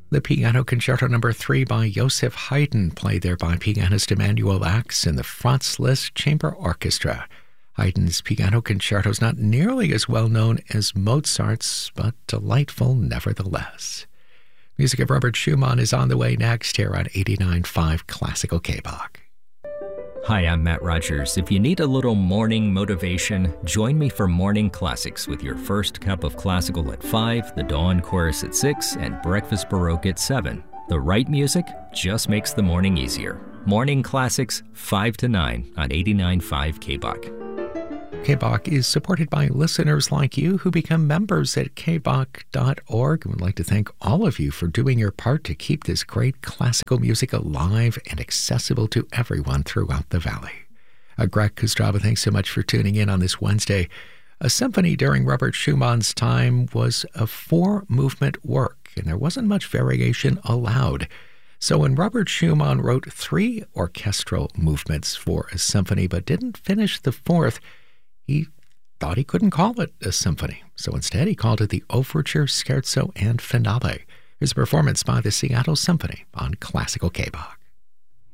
The Piano Concerto No. 3 by Joseph Haydn, played there by pianist Emanuel Ax and the Franz Liszt Chamber Orchestra. Haydn's piano concerto is not nearly as well known as Mozart's, but delightful nevertheless. Music of Robert Schumann is on the way next here on 89.5 Classical K-Bach. Hi, I'm Matt Rogers. If you need a little morning motivation, join me for Morning Classics with your first cup of classical at 5, the Dawn Chorus at 6, and Breakfast Baroque at 7. The right music just makes the morning easier. Morning Classics, 5 to 9 on 89.5 K-Bach. K-Bach is supported by listeners like you who become members at kbach.org. We'd like to thank all of you for doing your part to keep this great classical music alive and accessible to everyone throughout the valley. Greg Kostrava, thanks so much for tuning in on this Wednesday. A symphony during Robert Schumann's time was a 4-movement work, and there wasn't much variation allowed. So when Robert Schumann wrote 3 orchestral movements for a symphony but didn't finish the 4th, he thought he couldn't call it a symphony. So instead, he called it the Overture, Scherzo, and Finale. Here's a performance by the Seattle Symphony on Classical K-Bach.